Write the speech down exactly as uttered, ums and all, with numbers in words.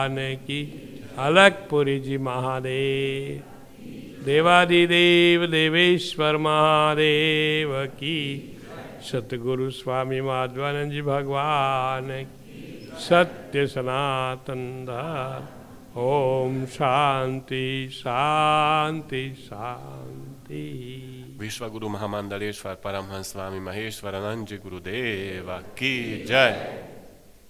की अलकपुरी जी महादेव, देवादिदेव देवेश्वर महादेव की, सतगुरु स्वामी माधवानंद जी भगवान की, सत्य सनातन धर्म। ओम शांति शांति शांति। विश्वगुरु महामंडलेश्वर परमहंस स्वामी महेश्वरानंद जी गुरुदेव की जय।